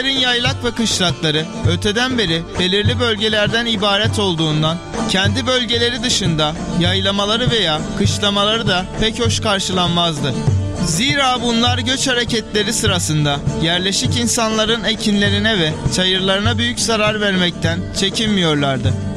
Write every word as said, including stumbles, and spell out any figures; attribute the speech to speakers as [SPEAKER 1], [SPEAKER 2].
[SPEAKER 1] Yaylak ve kışlakları öteden beri belirli bölgelerden ibaret olduğundan kendi bölgeleri dışında yaylamaları veya kışlamaları da pek hoş karşılanmazdı. Zira bunlar göç hareketleri sırasında yerleşik insanların ekinlerine ve çayırlarına büyük zarar vermekten çekinmiyorlardı.